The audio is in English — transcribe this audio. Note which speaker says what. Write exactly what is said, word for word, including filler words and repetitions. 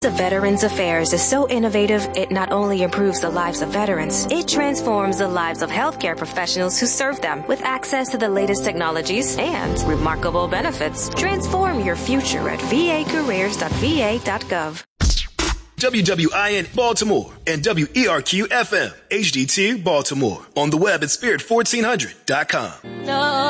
Speaker 1: The Veterans Affairs is so innovative, it not only improves the lives of veterans, it transforms the lives of healthcare professionals who serve them with access to the latest technologies and remarkable benefits. Transform your future at v a careers dot v a dot gov.
Speaker 2: W W I N Baltimore and W E R Q F M H D two Baltimore. On the web at spirit fourteen hundred dot com. No.